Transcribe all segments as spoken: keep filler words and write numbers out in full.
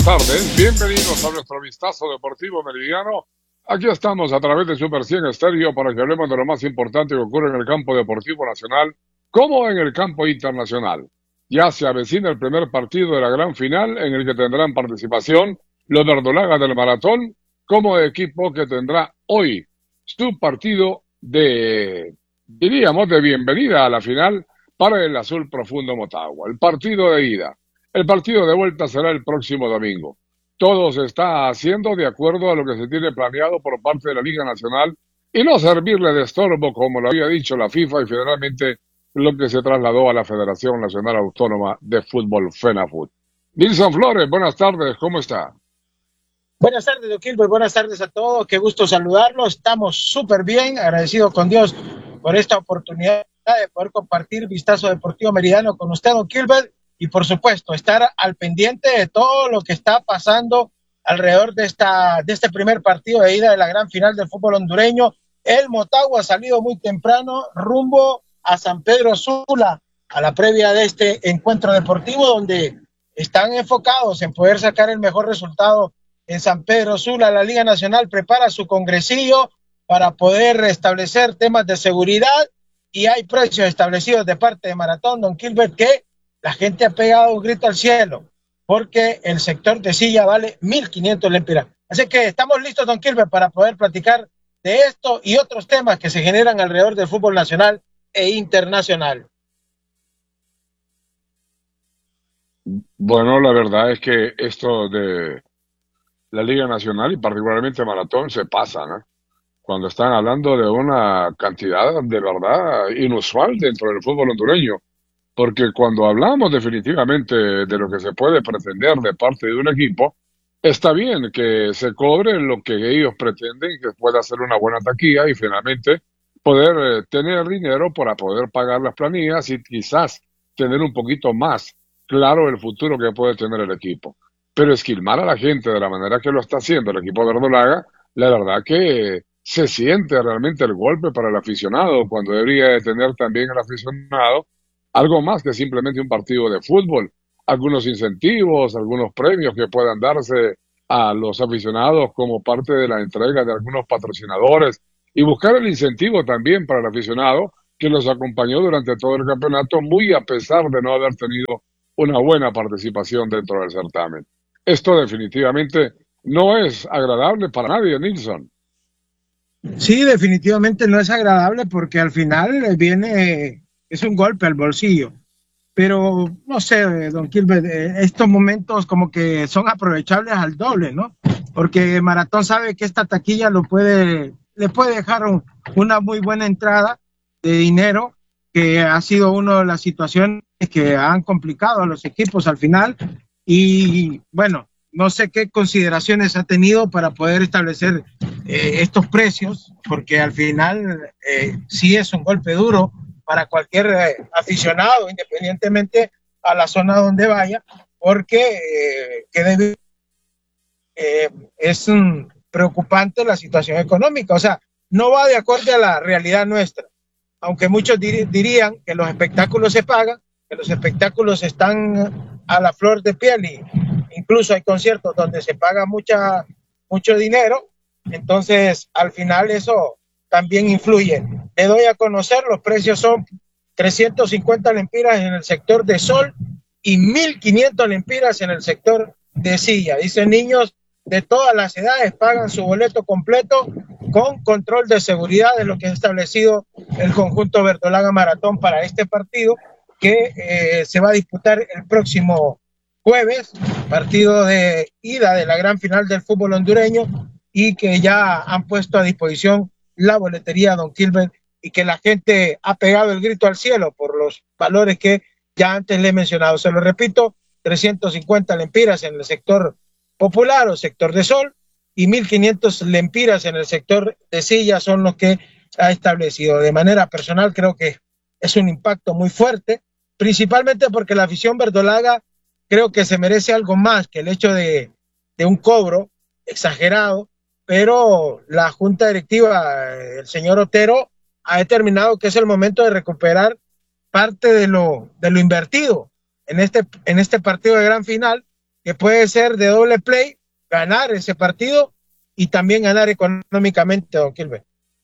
tardes, bienvenidos a nuestro vistazo deportivo meridiano. Aquí estamos a través de Super cien Estéreo para que hablemos de lo más importante que ocurre en el campo deportivo nacional como en el campo internacional. Ya se avecina el primer partido de la gran final en el que tendrán participación los verdolagas del Maratón como equipo que tendrá hoy su partido de, diríamos, de bienvenida a la final para el Azul Profundo Motagua, el partido de ida. El partido de vuelta será el próximo domingo. Todo se está haciendo de acuerdo a lo que se tiene planeado por parte de la Liga Nacional y no servirle de estorbo, como lo había dicho la FIFA y finalmente lo que se trasladó a la Federación Nacional Autónoma de Fútbol, FENAFUT. Nilson Flores, buenas tardes, ¿cómo está? Buenas tardes, don Gilbert, buenas tardes a todos, qué gusto saludarlos, estamos súper bien, agradecidos con Dios por esta oportunidad de poder compartir Vistazo Deportivo Meridiano con usted, don Gilbert, y por supuesto, estar al pendiente de todo lo que está pasando alrededor de esta de este primer partido de ida de la gran final del fútbol hondureño. El Motagua ha salido muy temprano rumbo a San Pedro Sula, a la previa de este encuentro deportivo, donde están enfocados en poder sacar el mejor resultado en San Pedro Sula. La Liga Nacional prepara su congresillo para poder establecer temas de seguridad y hay precios establecidos de parte de Maratón, don Gilbert, que la gente ha pegado un grito al cielo, porque el sector de silla vale mil quinientos lempiras. Así que estamos listos, don Gilbert, para poder platicar de esto y otros temas que se generan alrededor del fútbol nacional e internacional. Bueno, la verdad es que esto de la Liga Nacional y particularmente Maratón se pasa, ¿no? Cuando están hablando de una cantidad de verdad inusual dentro del fútbol hondureño. Porque cuando hablamos definitivamente de lo que se puede pretender de parte de un equipo, está bien que se cobre lo que ellos pretenden, que pueda ser una buena taquilla y finalmente poder eh, tener dinero para poder pagar las planillas y quizás tener un poquito más claro el futuro que puede tener el equipo. Pero esquilmar a la gente de la manera que lo está haciendo el equipo verdolaga, la verdad que se siente realmente el golpe para el aficionado, cuando debería de tener también el aficionado algo más que simplemente un partido de fútbol, algunos incentivos, algunos premios que puedan darse a los aficionados como parte de la entrega de algunos patrocinadores y buscar el incentivo también para el aficionado que los acompañó durante todo el campeonato, muy a pesar de no haber tenido una buena participación dentro del certamen. Esto definitivamente no es agradable para nadie, Nilson. Sí, definitivamente no es agradable porque al final viene, es un golpe al bolsillo. Pero no sé, don Gilbert, estos momentos como que son aprovechables al doble, ¿no? Porque Maratón sabe que esta taquilla lo puede, le puede dejar un, una muy buena entrada de dinero, que ha sido una de las situaciones que han complicado a los equipos al final. Y bueno, no sé qué consideraciones ha tenido para poder establecer eh, estos precios, porque al final eh, sí es un golpe duro para cualquier eh, aficionado, independientemente a la zona donde vaya, porque eh, que debe, eh, es um, preocupante la situación económica, o sea, no va de acuerdo a la realidad nuestra, aunque muchos dir, dirían que los espectáculos se pagan, que los espectáculos están a la flor de piel y incluso hay conciertos donde se paga mucha, mucho dinero, entonces al final eso también influye. Le doy a conocer, los precios son trescientos cincuenta lempiras en el sector de sol y mil quinientos lempiras en el sector de silla. Dicen, niños de todas las edades pagan su boleto completo con control de seguridad, de lo que ha establecido el conjunto verdolaga Maratón para este partido que eh, se va a disputar el próximo jueves, partido de ida de la gran final del fútbol hondureño, y que ya han puesto a disposición la boletería, don Gilbert, y que la gente ha pegado el grito al cielo por los valores que ya antes le he mencionado. Se lo repito, trescientos cincuenta lempiras en el sector popular o sector de sol y mil quinientos lempiras en el sector de silla son los que ha establecido. De manera personal creo que es un impacto muy fuerte, principalmente porque la afición verdolaga creo que se merece algo más que el hecho de, de un cobro exagerado, pero la junta directiva, el señor Otero, ha determinado que es el momento de recuperar parte de lo, de lo invertido en este, en este partido de gran final, que puede ser de doble play, ganar ese partido y también ganar económicamente, don Gilbert.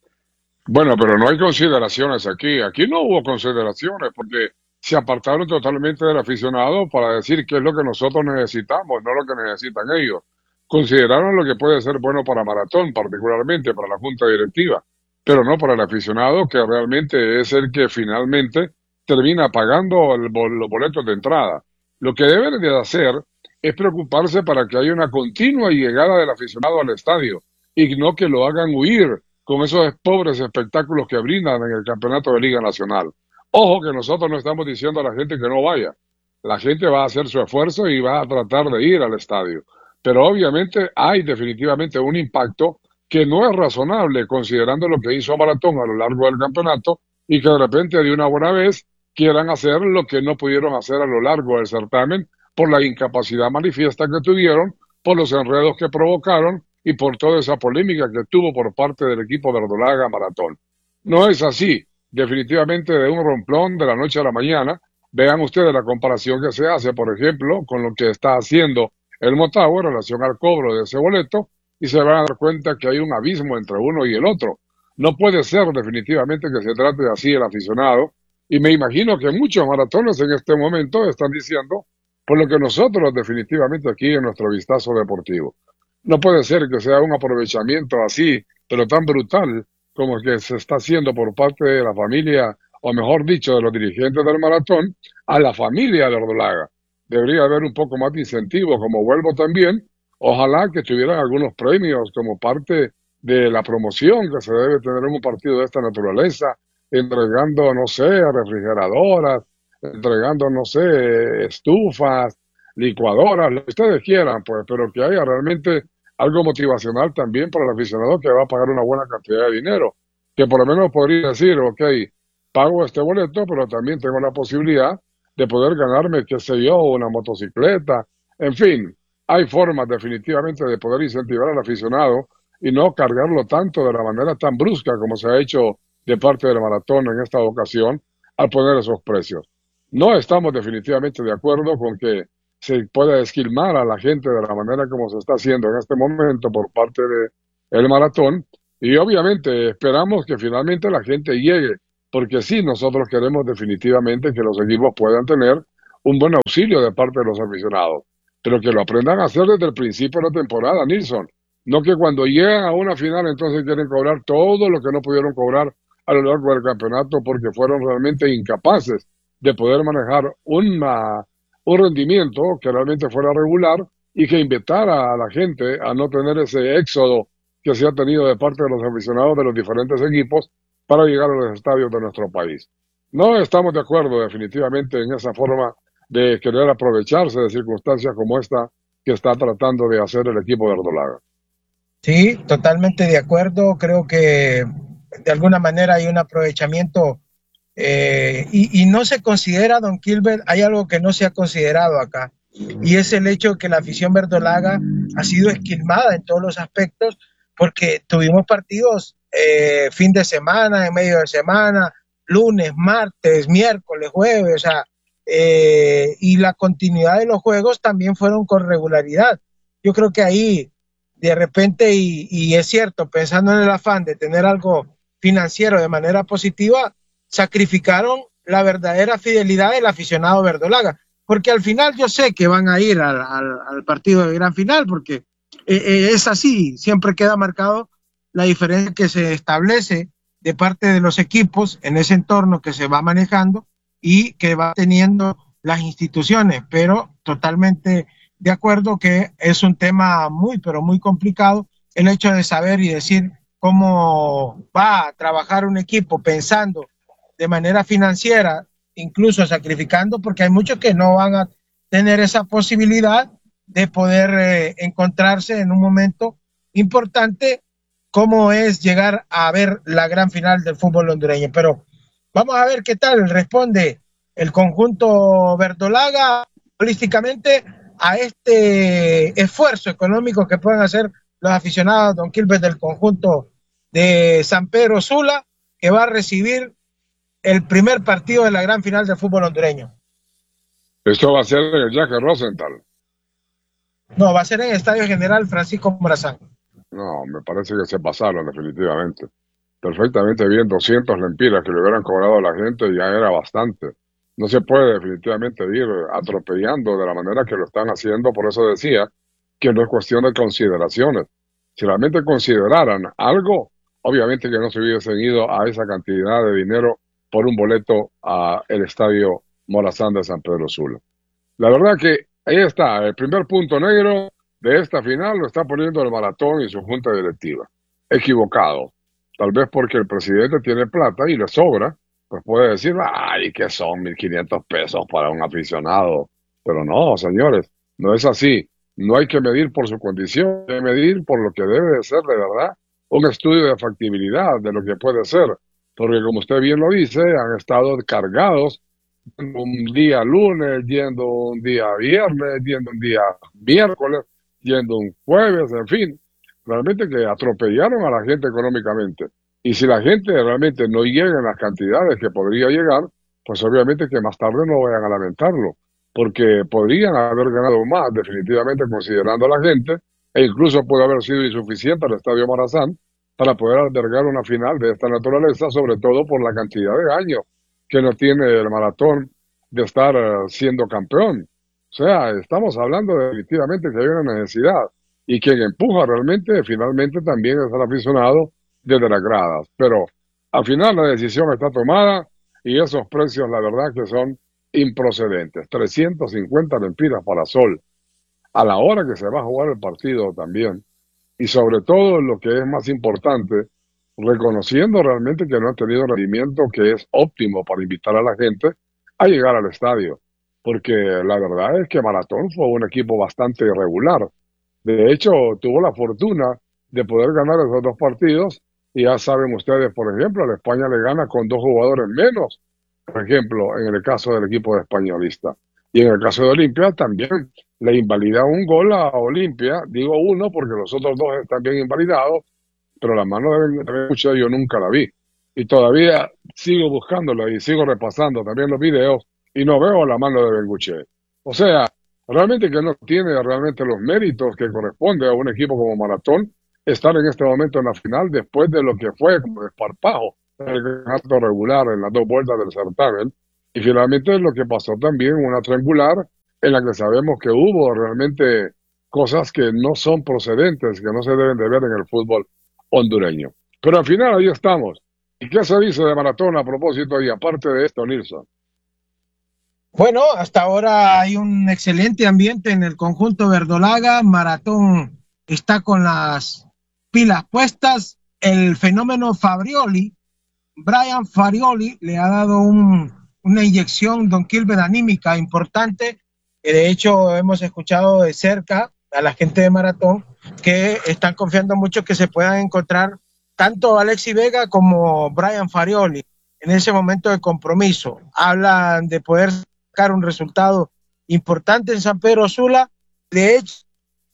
Bueno, pero no hay consideraciones aquí. Aquí no hubo consideraciones porque se apartaron totalmente del aficionado para decir qué es lo que nosotros necesitamos, no lo que necesitan ellos. Consideraron lo que puede ser bueno para Maratón, particularmente para la junta directiva, pero no para el aficionado, que realmente es el que finalmente termina pagando el bol- los boletos de entrada. Lo que deben de hacer es preocuparse para que haya una continua llegada del aficionado al estadio y no que lo hagan huir con esos pobres espectáculos que brindan en el campeonato de Liga Nacional. Ojo que nosotros no estamos diciendo a la gente que no vaya. La gente va a hacer su esfuerzo y va a tratar de ir al estadio. Pero obviamente hay definitivamente un impacto que no es razonable considerando lo que hizo Maratón a lo largo del campeonato y que de repente de una buena vez quieran hacer lo que no pudieron hacer a lo largo del certamen por la incapacidad manifiesta que tuvieron, por los enredos que provocaron y por toda esa polémica que tuvo por parte del equipo verdolaga Maratón. No es así, definitivamente de un romplón de la noche a la mañana. Vean ustedes la comparación que se hace, por ejemplo, con lo que está haciendo el Motagua en relación al cobro de ese boleto y se van a dar cuenta que hay un abismo entre uno y el otro. No puede ser definitivamente que se trate así el aficionado y me imagino que muchos maratones en este momento están diciendo por lo que nosotros definitivamente aquí en nuestro vistazo deportivo. No puede ser que sea un aprovechamiento así, pero tan brutal como el que se está haciendo por parte de la familia, o mejor dicho, de los dirigentes del maratón, a la familia de Ordolaga. Debería haber un poco más de incentivo, como vuelvo también. Ojalá que tuvieran algunos premios como parte de la promoción que se debe tener en un partido de esta naturaleza, entregando, no sé, refrigeradoras, entregando, no sé, estufas, licuadoras, lo que ustedes quieran, pues, pero que haya realmente algo motivacional también para el aficionado que va a pagar una buena cantidad de dinero, que por lo menos podría decir, ok, pago este boleto, pero también tengo la posibilidad de poder ganarme, qué sé yo, una motocicleta, en fin, hay formas definitivamente de poder incentivar al aficionado y no cargarlo tanto de la manera tan brusca como se ha hecho de parte del maratón en esta ocasión al poner esos precios. No estamos definitivamente de acuerdo con que se pueda esquilmar a la gente de la manera como se está haciendo en este momento por parte de el maratón y obviamente esperamos que finalmente la gente llegue, porque sí, nosotros queremos definitivamente que los equipos puedan tener un buen auxilio de parte de los aficionados, pero que lo aprendan a hacer desde el principio de la temporada, Nilsson. No que cuando llegan a una final entonces quieren cobrar todo lo que no pudieron cobrar a lo largo del campeonato porque fueron realmente incapaces de poder manejar una, un rendimiento que realmente fuera regular y que invitara a la gente a no tener ese éxodo que se ha tenido de parte de los aficionados de los diferentes equipos para llegar a los estadios de nuestro país. No estamos de acuerdo definitivamente en esa forma de querer aprovecharse de circunstancias como esta que está tratando de hacer el equipo de Verdolaga. Sí, totalmente de acuerdo. Creo que de alguna manera hay un aprovechamiento eh, y, y no se considera, don Gilbert, hay algo que no se ha considerado acá y es el hecho de que la afición verdolaga ha sido esquilmada en todos los aspectos porque tuvimos partidos eh, fin de semana, en medio de semana, lunes, martes, miércoles, jueves, o sea, eh, y la continuidad de los juegos también fueron con regularidad. Yo creo que ahí de repente, y, y es cierto, pensando en el afán de tener algo financiero de manera positiva, sacrificaron la verdadera fidelidad del aficionado verdolaga, porque al final yo sé que van a ir al, al, al partido de gran final, porque eh, eh, es así, siempre queda marcado la diferencia que se establece de parte de los equipos en ese entorno que se va manejando y que va teniendo las instituciones, pero totalmente de acuerdo que es un tema muy, pero muy complicado el hecho de saber y decir cómo va a trabajar un equipo pensando de manera financiera, incluso sacrificando, porque hay muchos que no van a tener esa posibilidad de poder eh, encontrarse en un momento importante como es llegar a ver la gran final del fútbol hondureño. Pero vamos a ver qué tal responde el conjunto verdolaga holísticamente a este esfuerzo económico que pueden hacer los aficionados, don Gilbert, del conjunto de San Pedro Sula, que va a recibir el primer partido de la gran final del fútbol hondureño. Esto va a ser el Jack Rosenthal. No, va a ser en el Estadio General Francisco Morazán. No, me parece que se pasaron definitivamente. Perfectamente bien, doscientos lempiras que le hubieran cobrado a la gente ya era bastante. No se puede definitivamente ir atropellando de la manera que lo están haciendo, por eso decía que no es cuestión de consideraciones. Si realmente consideraran algo, obviamente que no se hubiesen ido a esa cantidad de dinero por un boleto a el estadio Morazán de San Pedro Sula. La verdad que ahí está, el primer punto negro de esta final lo está poniendo el Maratón y su junta directiva. Equivocado. Tal vez porque el presidente tiene plata y le sobra, pues puede decir, ay, que son mil quinientos pesos para un aficionado. Pero no, señores, no es así. No hay que medir por su condición, hay que medir por lo que debe de ser de verdad un estudio de factibilidad de lo que puede ser. Porque como usted bien lo dice, han estado cargados un día lunes, yendo un día viernes, yendo un día miércoles, yendo un jueves, en fin, realmente que atropellaron a la gente económicamente. Y si la gente realmente no llega en las cantidades que podría llegar, pues obviamente que más tarde no vayan a lamentarlo, porque podrían haber ganado más definitivamente considerando a la gente, e incluso puede haber sido insuficiente el Estadio Morazán para poder albergar una final de esta naturaleza, sobre todo por la cantidad de años que no tiene el Maratón de estar eh, siendo campeón. O sea, estamos hablando definitivamente que hay una necesidad y quien empuja realmente finalmente también es el aficionado desde las gradas. Pero al final la decisión está tomada y esos precios la verdad que son improcedentes. trescientos cincuenta lempiras para Sol a la hora que se va a jugar el partido también. Y sobre todo lo que es más importante, reconociendo realmente que no han tenido un rendimiento que es óptimo para invitar a la gente a llegar al estadio. Porque la verdad es que Maratón fue un equipo bastante irregular. De hecho, tuvo la fortuna de poder ganar esos dos partidos y ya saben ustedes, por ejemplo, a España le gana con dos jugadores menos, por ejemplo, en el caso del equipo de Españolista. Y en el caso de Olimpia también le invalida un gol a Olimpia, digo uno porque los otros dos están bien invalidados, pero la mano de Benguche yo nunca la vi. Y todavía sigo buscándola y sigo repasando también los videos y no veo la mano de Benguche. O sea, realmente que no tiene realmente los méritos que corresponde a un equipo como Maratón estar en este momento en la final después de lo que fue como desparpajo en el campeonato regular en las dos vueltas del certamen. Y finalmente lo que pasó también una triangular en la que sabemos que hubo realmente cosas que no son procedentes, que no se deben de ver en el fútbol hondureño. Pero al final ahí estamos. ¿Y qué se dice de Maratón a propósito y aparte de esto, Nilsson? Bueno, hasta ahora hay un excelente ambiente en el conjunto verdolaga. Maratón está con las pilas puestas. El fenómeno Fabrioli, Brian Farioli, le ha dado un, una inyección, don Kilber, anímica importante. De hecho, hemos escuchado de cerca a la gente de Maratón que están confiando mucho que se puedan encontrar tanto Alexi Vega como Brian Farioli en ese momento de compromiso. Hablan de poder sacar un resultado importante en San Pedro Sula. De hecho,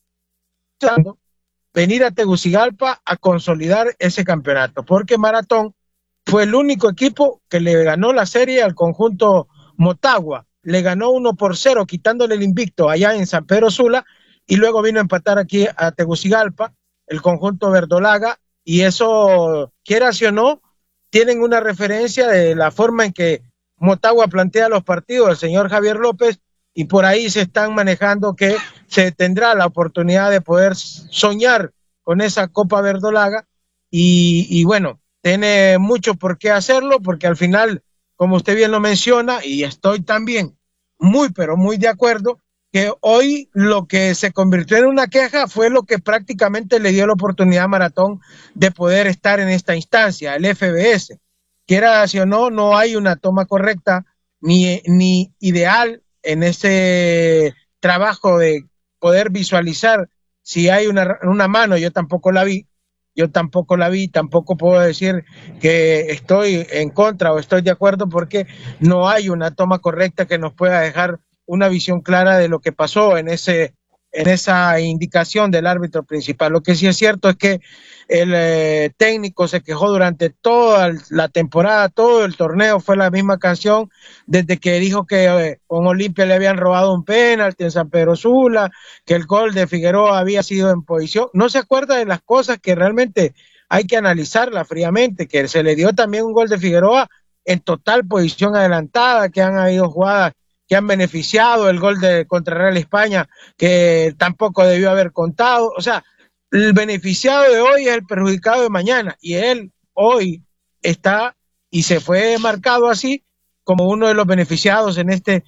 venir a Tegucigalpa a consolidar ese campeonato, porque Maratón fue el único equipo que le ganó la serie al conjunto Motagua. Le ganó uno por cero, quitándole el invicto allá en San Pedro Sula, y luego vino a empatar aquí a Tegucigalpa, el conjunto verdolaga, y eso, quiera o no, tienen una referencia de la forma en que Motagua plantea los partidos, el señor Javier López, y por ahí se están manejando que se tendrá la oportunidad de poder soñar con esa Copa Verdolaga, y, y bueno, tiene mucho por qué hacerlo, porque al final, como usted bien lo menciona, y estoy también muy, pero muy de acuerdo, que hoy lo que se convirtió en una queja fue lo que prácticamente le dio la oportunidad a Maratón de poder estar en esta instancia, el F B S. Quiera si o no, no hay una toma correcta ni, ni ideal en ese trabajo de poder visualizar si hay una, una mano. Yo tampoco la vi, yo tampoco la vi, tampoco puedo decir que estoy en contra o estoy de acuerdo, porque no hay una toma correcta que nos pueda dejar una visión clara de lo que pasó en ese en esa indicación del árbitro principal. Lo que sí es cierto es que el eh, técnico se quejó durante toda la temporada, todo el torneo fue la misma canción, desde que dijo que eh, con Olimpia le habían robado un penalti en San Pedro Sula, que el gol de Figueroa había sido en posición. No se acuerda de las cosas que realmente hay que analizarla fríamente, que se le dio también un gol de Figueroa en total posición adelantada, que han habido jugadas que han beneficiado el gol de contra Real España, que tampoco debió haber contado. O sea, el beneficiado de hoy es el perjudicado de mañana, y él hoy está y se fue marcado así como uno de los beneficiados en este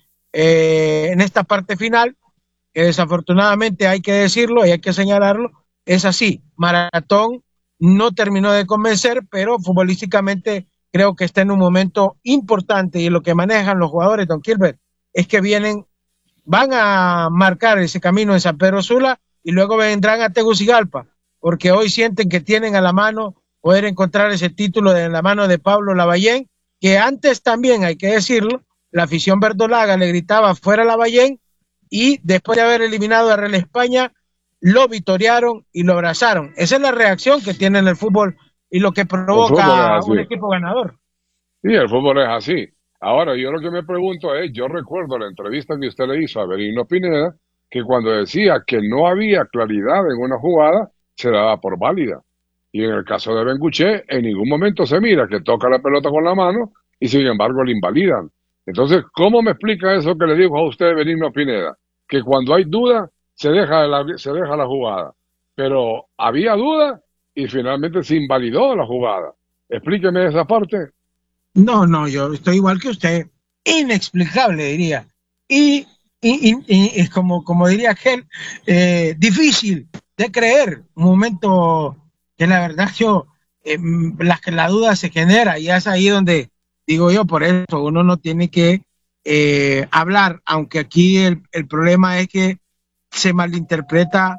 eh, en esta parte final, que desafortunadamente hay que decirlo y hay que señalarlo, es así. Maratón no terminó de convencer, pero futbolísticamente creo que está en un momento importante, y lo que manejan los jugadores, don Gilbert, es que vienen, van a marcar ese camino en San Pedro Sula y luego vendrán a Tegucigalpa, porque hoy sienten que tienen a la mano poder encontrar ese título en la mano de Pablo Lavallén, que antes también, hay que decirlo, la afición verdolaga le gritaba fuera Lavallén, y después de haber eliminado a Real España, lo vitorearon y lo abrazaron. Esa es la reacción que tiene en el fútbol y lo que El fútbol es provoca un así. equipo ganador. Sí, el fútbol es así. Ahora, yo lo que me pregunto es, yo recuerdo la entrevista que usted le hizo a Benigno Pineda, que cuando decía que no había claridad en una jugada, se daba por válida. Y en el caso de Benguché, en ningún momento se mira que toca la pelota con la mano y sin embargo le invalidan. Entonces, ¿cómo me explica eso que le dijo a usted Benigno Pineda? Que cuando hay duda, se deja la, se deja la jugada. Pero había duda y finalmente se invalidó la jugada. Explíqueme esa parte. No, no, yo estoy igual que usted, inexplicable diría. Y, y, y, y es como, como diría aquel, eh, difícil de creer, un momento que la verdad yo, eh, la, la duda se genera, y es ahí donde digo yo, por eso uno no tiene que eh, hablar, aunque aquí el, el problema es que se malinterpreta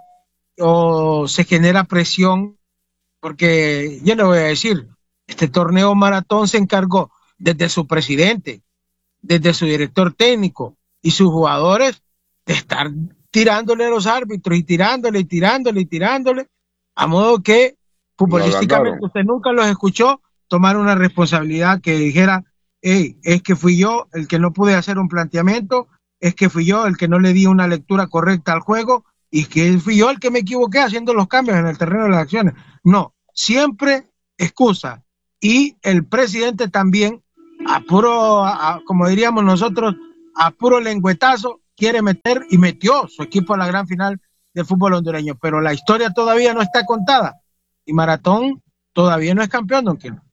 o se genera presión, porque yo le voy a decir, este torneo maratón se encargó desde su presidente, desde su director técnico y sus jugadores de estar tirándole a los árbitros y tirándole y tirándole y tirándole, a modo que Lo futbolísticamente ablandaron. usted nunca los escuchó tomar una responsabilidad que dijera, hey, es que fui yo el que no pude hacer un planteamiento, es que fui yo el que no le di una lectura correcta al juego, y que fui yo el que me equivoqué haciendo los cambios en el terreno de las acciones. No, siempre excusa. Y el presidente también, a puro, a, como diríamos nosotros, a puro lengüetazo, quiere meter y metió su equipo a la gran final del fútbol hondureño. Pero la historia todavía no está contada. Y Maratón todavía no es campeón, don Kilo.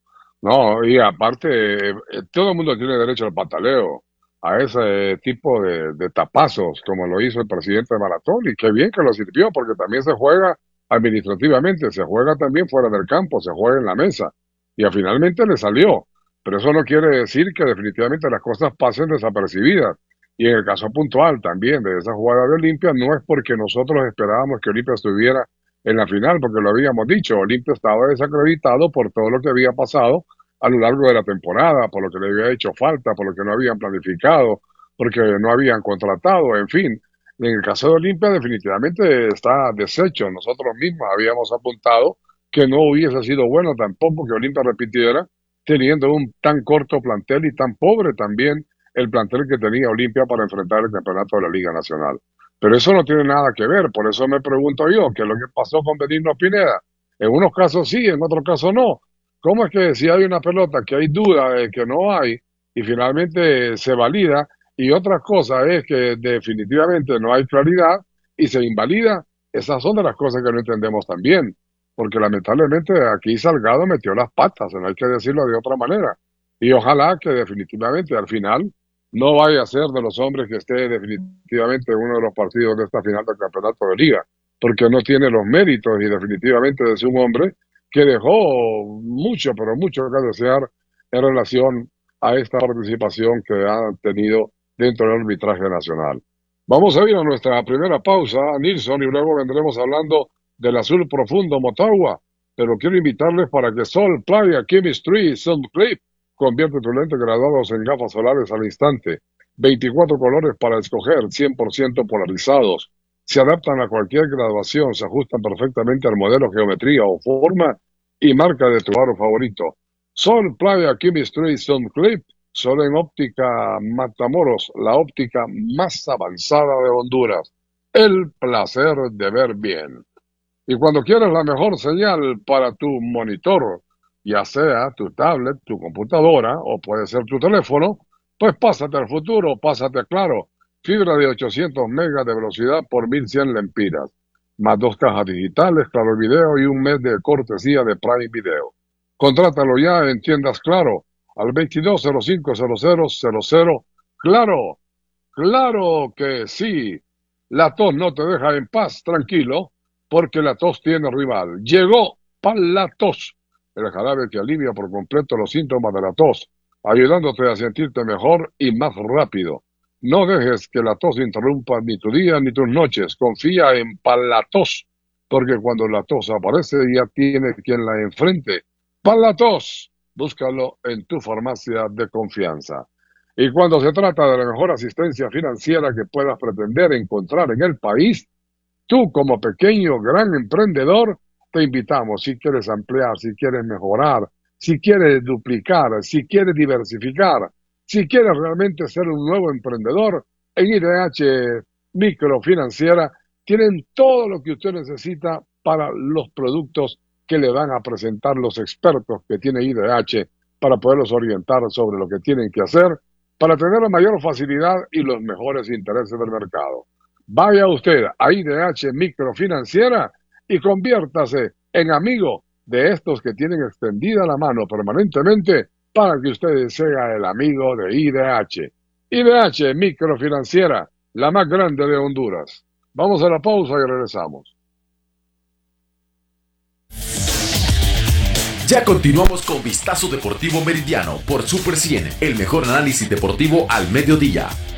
No, y aparte, eh, todo el mundo tiene derecho al pataleo, a ese tipo de, de tapazos, como lo hizo el presidente de Maratón, y qué bien que lo sirvió, porque también se juega administrativamente, se juega también fuera del campo, se juega en la mesa, y a finalmente le salió. Pero eso no quiere decir que definitivamente las cosas pasen desapercibidas. Y en el caso puntual también de esa jugada de Olimpia, no es porque nosotros esperábamos que Olimpia estuviera en la final, porque lo habíamos dicho, Olimpia estaba desacreditado por todo lo que había pasado a lo largo de la temporada, por lo que le había hecho falta, por lo que no habían planificado, porque no habían contratado, en fin. En el caso de Olimpia definitivamente está deshecho. Nosotros mismos habíamos apuntado que no hubiese sido bueno tampoco que Olimpia repitiera, teniendo un tan corto plantel y tan pobre también el plantel que tenía Olimpia para enfrentar el campeonato de la Liga Nacional. Pero eso no tiene nada que ver, por eso me pregunto yo, ¿qué es lo que pasó con Benigno Pineda? En unos casos sí, en otros casos no. ¿Cómo es que si hay una pelota que hay duda de que no hay y finalmente se valida, y otra cosa es que definitivamente no hay claridad y se invalida? Esas son de las cosas que no entendemos también, porque lamentablemente aquí Salgado metió las patas, no hay que decirlo de otra manera. Y ojalá que definitivamente al final no vaya a ser de los hombres que esté definitivamente en uno de los partidos de esta final del campeonato de liga, porque no tiene los méritos y definitivamente es un hombre que dejó mucho, pero mucho que desear en relación a esta participación que ha tenido dentro del arbitraje nacional. Vamos a ir a nuestra primera pausa, Nilsson, y luego vendremos hablando del azul profundo Motagua, pero quiero invitarles para que Sol, Playa, Chemistry, Sun Clip convierte tus lentes graduados en gafas solares al instante. veinticuatro colores para escoger, cien por ciento polarizados. se adaptan a cualquier graduación, se ajustan perfectamente al modelo, geometría o forma y marca de tu aro favorito. Sol Playa Chemistry Sun Clip, solo en Óptica Matamoros, la óptica más avanzada de Honduras. El placer de ver bien. Y cuando quieres la mejor señal para tu monitor, ya sea tu tablet, tu computadora o puede ser tu teléfono, pues pásate al futuro, pásate a Claro. Fibra de ochocientos megas de velocidad por mil cien lempiras, más dos cajas digitales, Claro Video y un mes de cortesía de Prime Video. Contrátalo ya en tiendas Claro, al veintidós cero cinco cero cero cero cero. Claro, claro que sí. La tos no te deja en paz, tranquilo, porque la tos tiene rival. Llegó Palatos, el jarabe que alivia por completo los síntomas de la tos, ayudándote a sentirte mejor y más rápido. No dejes que la tos interrumpa ni tu día ni tus noches. Confía en Palatos, porque cuando la tos aparece ya tiene quien la enfrente. Palatos, búscalo en tu farmacia de confianza. Y cuando se trata de la mejor asistencia financiera que puedas pretender encontrar en el país, tú como pequeño, gran emprendedor, te invitamos. Si quieres ampliar, si quieres mejorar, si quieres duplicar, si quieres diversificar, si quieres realmente ser un nuevo emprendedor, en I D H Microfinanciera tienen todo lo que usted necesita para los productos que le van a presentar los expertos que tiene I D H para poderlos orientar sobre lo que tienen que hacer para tener la mayor facilidad y los mejores intereses del mercado. Vaya usted a I D H Microfinanciera y conviértase en amigo de estos que tienen extendida la mano permanentemente para que usted sea el amigo de I D H. I D H Microfinanciera, la más grande de Honduras. Vamos a la pausa y regresamos. Ya continuamos con Vistazo Deportivo Meridiano por Super cien, el mejor análisis deportivo al mediodía.